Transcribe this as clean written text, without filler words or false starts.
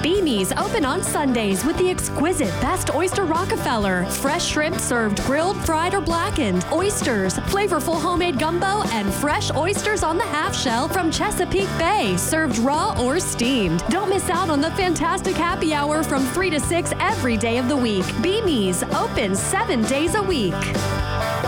Beanie's open on Sundays with the exquisite Best Oyster Rockefeller. Fresh shrimp served grilled, fried, or blackened. Oysters, flavorful homemade gumbo, and fresh oysters on the half shell from Chesapeake Bay, served raw or steamed. Don't miss out on the fantastic happy hour from 3 to 6 every day of the week. Beanie's, open 7 days a week.